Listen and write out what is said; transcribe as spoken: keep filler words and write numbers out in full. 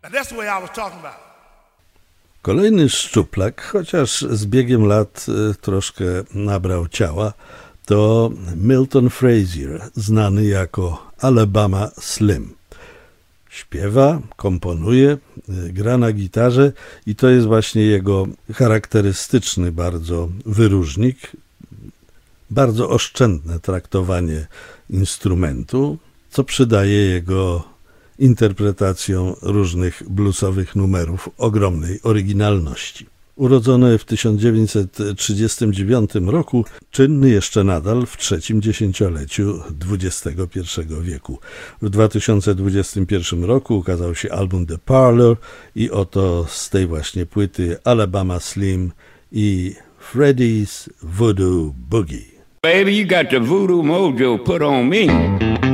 Kolejny szczuplak, chociaż z biegiem lat troszkę nabrał ciała, to Milton Frazier, znany jako Alabama Slim. Śpiewa, komponuje, gra na gitarze i to jest właśnie jego charakterystyczny bardzo wyróżnik, bardzo oszczędne traktowanie instrumentu, co przydaje jego interpretacjom różnych bluesowych numerów ogromnej oryginalności. Urodzony w tysiąc dziewięćset trzydziestym dziewiątym roku, czynny jeszcze nadal w trzecim dziesięcioleciu dwudziestego pierwszego wieku. W dwa tysiące dwudziestym pierwszym roku ukazał się album The Parlor i oto z tej właśnie płyty Alabama Slim i Freddie's Voodoo Boogie. Baby, you got the voodoo mojo put on me.